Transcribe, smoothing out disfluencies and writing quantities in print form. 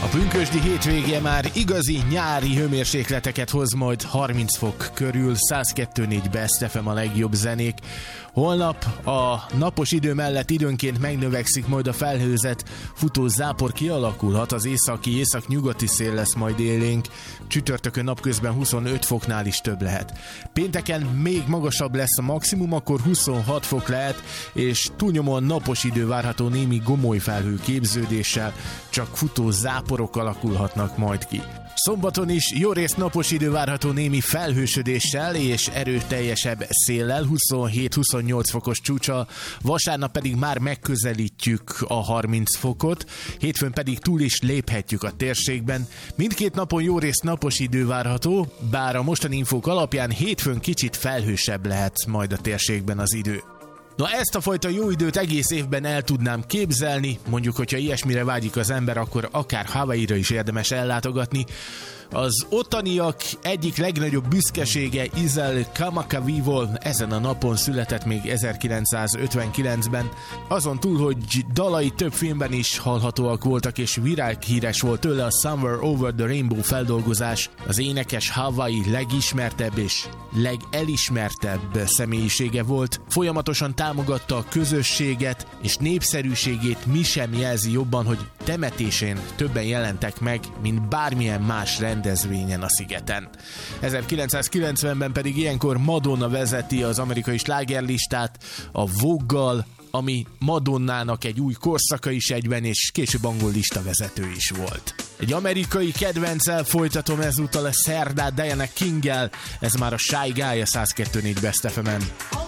Pünkösdi hétvége már igazi nyári hőmérsékleteket hoz, majd 30 fok körül, 102.4 Best FM a legjobb zenék. Holnap a napos idő mellett időnként megnövekszik majd a felhőzet, futó zápor kialakulhat, az észak-nyugati szél lesz majd élénk, csütörtökön napközben 25 foknál is több lehet. Pénteken még magasabb lesz a maximum, akkor 26 fok lehet, és túlnyomóan napos idő várható némi gomoly felhő képződéssel, csak futó záporok alakulhatnak majd ki. Szombaton is jó részt napos idő várható némi felhősödéssel és erőteljesebb széllel, 27-28 fokos csúccsal, vasárnap pedig már megközelítjük a 30 fokot, hétfőn pedig túl is léphetjük a térségben. Mindkét napon jó részt napos idő várható, bár a mostani infók alapján hétfőn kicsit felhősebb lehet majd a térségben az idő. Na, ezt a fajta jó időt egész évben el tudnám képzelni, mondjuk, hogyha ilyesmire vágyik az ember, akkor akár Hawaii-ra is érdemes ellátogatni. Az ottaniak egyik legnagyobb büszkesége Isel Kamakawiwo ezen a napon született még 1959-ben. Azon túl, hogy dalai több filmben is hallhatóak voltak, és világhíres volt tőle a Somewhere Over the Rainbow feldolgozás, az énekes Hawaii legismertebb és legelismertebb személyisége volt. Folyamatosan támogatta a közösséget, és népszerűségét mi sem jelzi jobban, hogy temetésén többen jelentek meg, mint bármilyen más rendezvényen a szigeten. 1990-ben pedig ilyenkor Madonna vezeti az amerikai slágerlistát a Vogue-gal, ami Madonnának egy új korszaka is egyben, és később angol listavezető is volt. Egy amerikai kedvenccel folytatom ezúttal a szerdát Diana King-gel, ez már a Shy Guy a 102.4 Best FM-en.